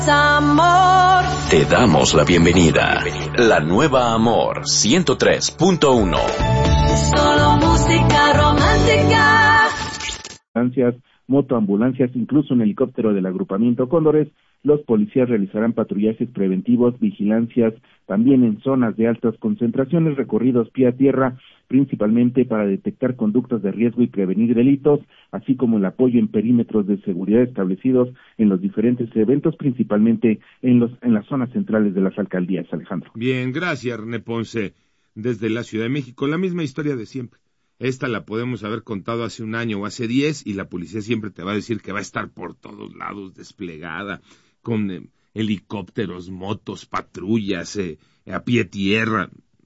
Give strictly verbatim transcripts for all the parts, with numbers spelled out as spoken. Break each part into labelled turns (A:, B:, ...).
A: Amor.
B: Te damos la bienvenida. La nueva Amor ciento tres punto uno.
A: Solo música romántica.
C: Ambulancias, motoambulancias, incluso un helicóptero del agrupamiento Cóndores. Los policías realizarán patrullajes preventivos, vigilancias, también en zonas de altas concentraciones, recorridos pie a tierra, principalmente para detectar conductas de riesgo y prevenir delitos, así como el apoyo en perímetros de seguridad establecidos en los diferentes eventos, principalmente en los en las zonas centrales de las alcaldías, Alejandro.
D: Bien, gracias, René Ponce, desde la Ciudad de México. La misma historia de siempre. Esta la podemos haber contado hace un año o hace diez, y la policía siempre te va a decir que va a estar por todos lados desplegada, con eh, helicópteros, motos, patrullas, eh, a pie tierra.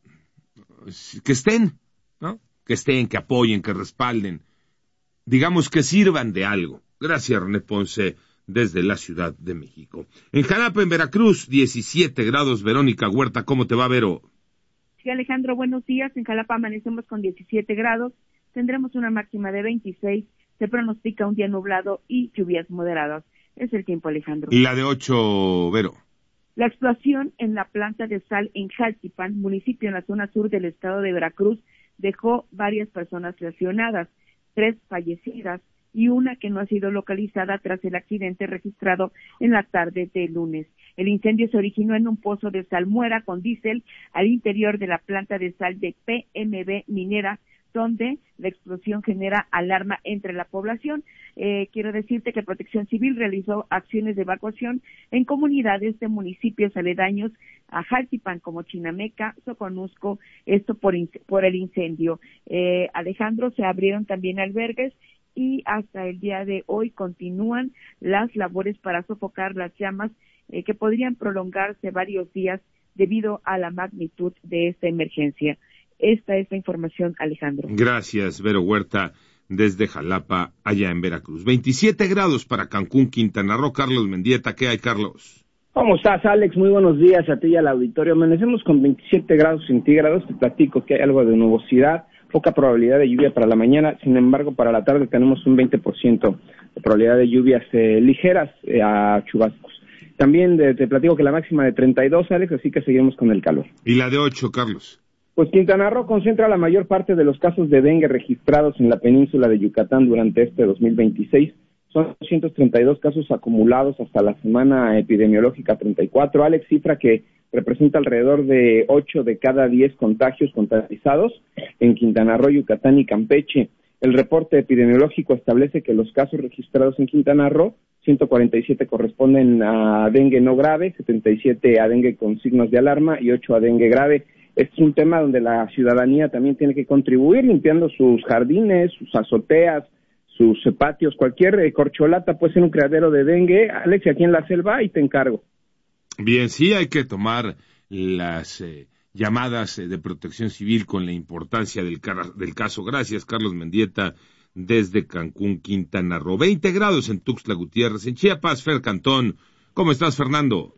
D: Que estén, ¿no? Que estén, que apoyen, que respalden. Digamos que sirvan de algo. Gracias, René Ponce, desde la Ciudad de México. En Jalapa, en Veracruz, diecisiete grados. Verónica Huerta, ¿cómo te va, Vero?
E: Sí, Alejandro, buenos días. En Jalapa amanecemos con diecisiete grados. Tendremos una máxima de veintiséis. Se pronostica un día nublado y lluvias moderadas. Es el tiempo, Alejandro.
D: Y la de ocho, Vero.
E: La explosión en la planta de sal en Jaltipan, municipio en la zona sur del estado de Veracruz, dejó varias personas lesionadas, tres fallecidas y una que no ha sido localizada tras el accidente registrado en la tarde de lunes. El incendio se originó en un pozo de salmuera con diésel al interior de la planta de sal de P M B Minera, donde la explosión genera alarma entre la población. Eh, quiero decirte que Protección Civil realizó acciones de evacuación en comunidades de municipios aledaños a Jaltipan, como Chinameca, Soconusco, esto por, por el incendio. Eh, Alejandro, se abrieron también albergues y hasta el día de hoy continúan las labores para sofocar las llamas eh, que podrían prolongarse varios días debido a la magnitud de esta emergencia. Esta es la información, Alejandro.
D: Gracias, Vero Huerta, desde Jalapa, allá en Veracruz. veintisiete grados para Cancún, Quintana Roo. Carlos Mendieta, ¿qué hay, Carlos?
F: ¿Cómo estás, Alex? Muy buenos días a ti y al auditorio. Amanecemos con veintisiete grados centígrados. Te platico que hay algo de nubosidad, poca probabilidad de lluvia para la mañana. Sin embargo, para la tarde tenemos un veinte por ciento de probabilidad de lluvias eh, ligeras eh, a chubascos. También de, te platico que la máxima de treinta y dos, Alex, así que seguimos con el calor.
D: ¿Y la de ocho, Carlos?
F: Pues Quintana Roo concentra la mayor parte de los casos de dengue registrados en la península de Yucatán durante este dos mil veintiséis. Son doscientos treinta y dos casos acumulados hasta la semana epidemiológica treinta y cuatro. Alex, cifra que representa alrededor de ocho de cada diez contagios contabilizados en Quintana Roo, Yucatán y Campeche. El reporte epidemiológico establece que los casos registrados en Quintana Roo, ciento cuarenta y siete corresponden a dengue no grave, setenta y siete a dengue con signos de alarma y ocho a dengue grave. Este es un tema donde la ciudadanía también tiene que contribuir limpiando sus jardines, sus azoteas, sus patios, cualquier eh, corcholata puede ser un criadero de dengue. Alex, aquí en la selva, y te encargo.
D: Bien, sí hay que tomar las eh, llamadas eh, de Protección Civil con la importancia del, car- del caso. Gracias, Carlos Mendieta, desde Cancún, Quintana Roo. veinte grados en Tuxtla Gutiérrez, en Chiapas. Fer Cantón, ¿cómo estás, Fernando?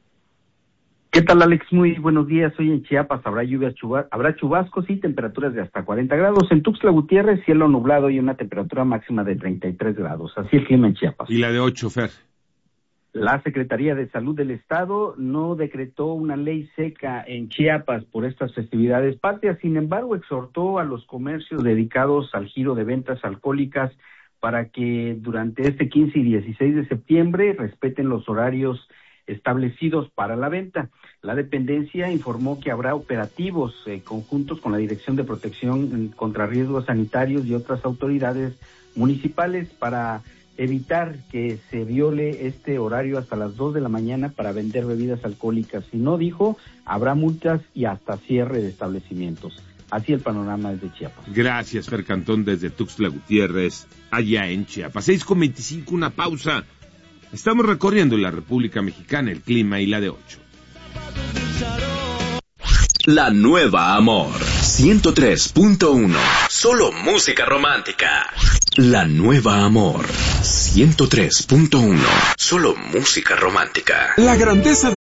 G: ¿Qué tal, Alex? Muy buenos días. Hoy en Chiapas habrá lluvias, chuba- habrá chubascos y temperaturas de hasta cuarenta grados. En Tuxtla Gutiérrez, cielo nublado y una temperatura máxima de treinta y tres grados. Así el clima en Chiapas.
D: ¿Y la de ocho, Fer?
G: La Secretaría de Salud del Estado no decretó una ley seca en Chiapas por estas festividades patrias. Sin embargo, exhortó a los comercios dedicados al giro de ventas alcohólicas para que durante este quince y dieciséis de septiembre respeten los horarios establecidos para la venta. La dependencia informó que habrá operativos eh, conjuntos con la Dirección de Protección contra Riesgos Sanitarios y otras autoridades municipales para evitar que se viole este horario hasta las dos de la mañana para vender bebidas alcohólicas. Si no, dijo, habrá multas y hasta cierre de establecimientos. Así el panorama es de Chiapas.
D: Gracias, Fer Cantón, desde Tuxtla Gutiérrez, allá en Chiapas. seis con veinticinco, una pausa. Estamos recorriendo la República Mexicana, el clima y la de ocho.
B: La nueva Amor ciento tres punto uno. Solo música romántica. La nueva Amor ciento tres punto uno. Solo música romántica.
H: La grandeza